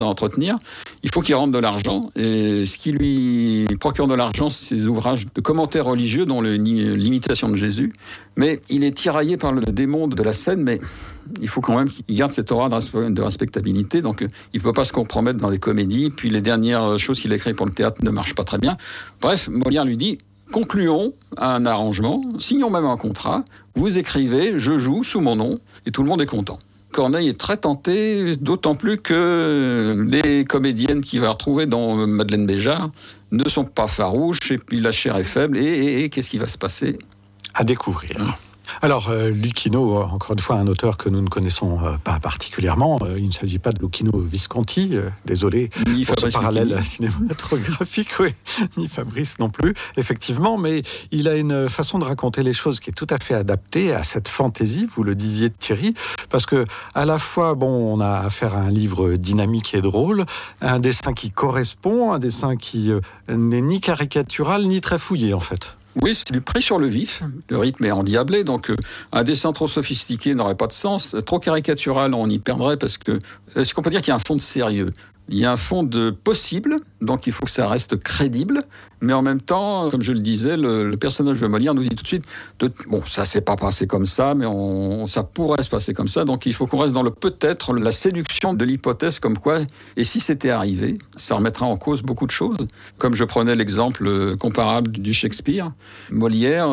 à entretenir, il faut qu'il rentre de l'argent. Et ce qui lui procure de l'argent, c'est ses ouvrages de commentaires religieux, dont l'imitation de Jésus. Mais il est tiraillé par le démon de la scène, mais il faut quand même qu'il garde cette aura de respectabilité. Donc, il ne peut pas se compromettre dans des comédies. Puis, les dernières choses qu'il a écrites pour le théâtre ne marchent pas très bien. Bref, Molière lui dit... Concluons un arrangement, signons même un contrat, vous écrivez, je joue sous mon nom, et tout le monde est content. Corneille est très tenté, d'autant plus que les comédiennes qu'il va retrouver dans Madeleine Béjart ne sont pas farouches, et puis la chair est faible, et qu'est-ce qui va se passer ? À découvrir. Alors, Lucchino, encore une fois, un auteur que nous ne connaissons pas particulièrement. Il ne s'agit pas de Lucchino Visconti, désolé pour ce parallèle cinématographique, oui, ni Fabrice non plus, effectivement, mais il a une façon de raconter les choses qui est tout à fait adaptée à cette fantaisie, vous le disiez Thierry, parce que à la fois, on a affaire à un livre dynamique et drôle, un dessin qui correspond, un dessin qui n'est ni caricatural, ni très fouillé, en fait. Oui, c'est du pris sur le vif. Le rythme est endiablé, donc un dessin trop sophistiqué n'aurait pas de sens. Trop caricatural, on y perdrait parce que... Est-ce qu'on peut dire qu'il y a un fond de sérieux ? Il y a un fond de possible, donc il faut que ça reste crédible, mais en même temps, comme je le disais, le personnage de Molière nous dit tout de suite, ça s'est pas passé comme ça, mais ça pourrait se passer comme ça, donc il faut qu'on reste dans le peut-être, la séduction de l'hypothèse comme quoi, et si c'était arrivé, ça remettra en cause beaucoup de choses. Comme je prenais l'exemple comparable du Shakespeare, Molière,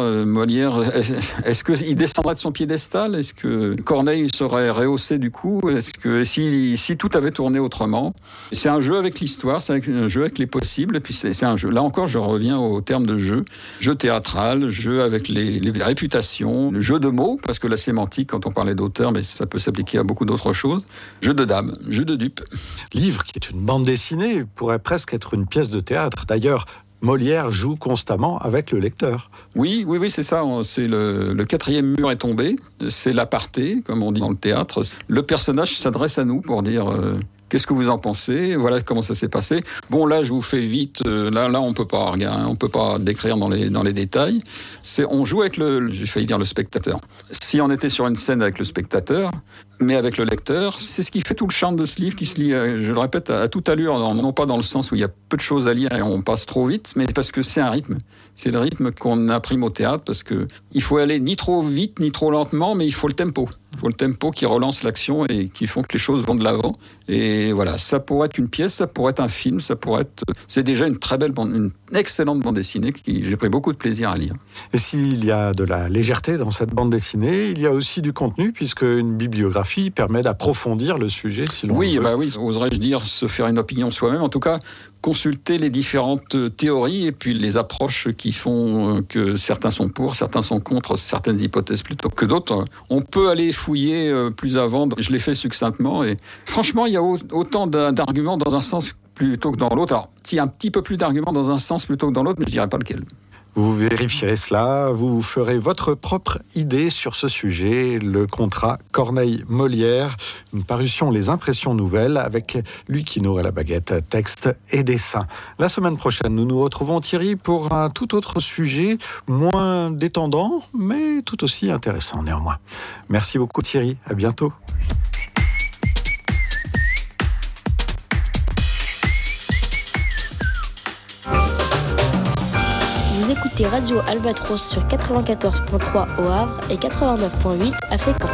est-ce qu'il descendrait de son piédestal ? Est-ce que Corneille serait rehaussé du coup ? Est-ce que si tout avait tourné autrement ? C'est un jeu avec l'histoire, c'est un jeu avec les possibles, et puis c'est un jeu. Là encore, je reviens au terme de jeu. Jeu théâtral, jeu avec les réputations, le jeu de mots, parce que la sémantique, quand on parlait d'auteur, mais ça peut s'appliquer à beaucoup d'autres choses. Jeu de dames, jeu de dupes. Livre qui est une bande dessinée pourrait presque être une pièce de théâtre. D'ailleurs, Molière joue constamment avec le lecteur. Oui, c'est ça. C'est le quatrième mur est tombé. C'est l'aparté, comme on dit dans le théâtre. Le personnage s'adresse à nous pour dire... Qu'est-ce que vous en pensez ? Voilà comment ça s'est passé. Bon, là, je vous fais vite. Là, on peut pas décrire dans les détails. On joue avec j'ai failli dire le spectateur. Si on était sur une scène avec le spectateur, mais avec le lecteur, c'est ce qui fait tout le charme de ce livre qui se lit, je le répète, à toute allure, non pas dans le sens où il y a peu de choses à lire et on passe trop vite, mais parce que c'est un rythme. C'est le rythme qu'on imprime au théâtre parce que il faut aller ni trop vite ni trop lentement, mais il faut le tempo. Il faut le tempo qui relance l'action et qui font que les choses vont de l'avant. Et voilà, ça pourrait être une pièce, ça pourrait être un film, c'est déjà une très belle une excellente bande dessinée j'ai pris beaucoup de plaisir à lire. Et s'il y a de la légèreté dans cette bande dessinée, il y a aussi du contenu puisque une bibliographie permet d'approfondir le sujet si l'on veut. Oui, oserais-je dire, se faire une opinion soi-même. En tout cas, consulter les différentes théories et puis les approches qui font que certains sont pour, certains sont contre certaines hypothèses plutôt que d'autres. On peut aller fouiller plus avant. Je l'ai fait succinctement et franchement, il y a autant d'arguments dans un sens plutôt que dans l'autre. Alors, il y a un petit peu plus d'arguments dans un sens plutôt que dans l'autre, mais je ne dirais pas lequel. Vous vérifierez cela, vous ferez votre propre idée sur ce sujet, le contrat Corneille-Molière, une parution Les Impressions Nouvelles avec Lucchino à la baguette, texte et dessin. La semaine prochaine, nous nous retrouvons Thierry pour un tout autre sujet, moins détendant, mais tout aussi intéressant néanmoins. Merci beaucoup Thierry, à bientôt. Vous écoutez Radio Albatros sur 94.3 au Havre et 89.8 à Fécamp.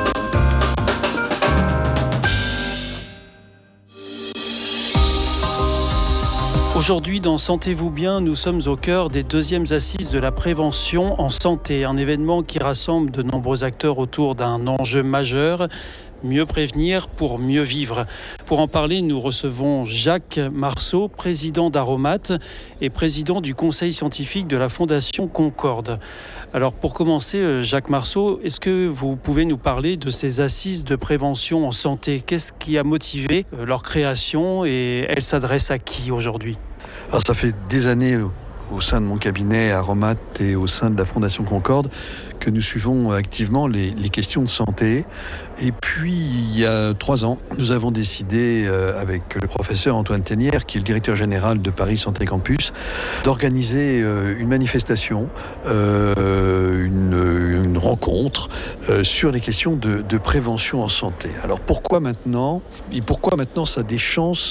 Aujourd'hui, dans Sentez-vous bien, nous sommes au cœur des deuxièmes assises de la prévention en santé, un événement qui rassemble de nombreux acteurs autour d'un enjeu majeur. Mieux prévenir pour mieux vivre. Pour en parler, nous recevons Jacques Marceau, président d'Aromate et président du conseil scientifique de la Fondation Concorde. Alors pour commencer, Jacques Marceau, est-ce que vous pouvez nous parler de ces assises de prévention en santé ? Qu'est-ce qui a motivé leur création et elles s'adressent à qui aujourd'hui ? Alors ça fait des années au sein de mon cabinet à Romat et au sein de la Fondation Concorde que nous suivons activement les questions de santé. Et puis, il y a 3 ans, nous avons décidé, avec le professeur Antoine Ténière, qui est le directeur général de Paris Santé Campus, d'organiser une manifestation, une rencontre sur les questions de prévention en santé. Alors, pourquoi maintenant ? Et pourquoi maintenant ça a des chances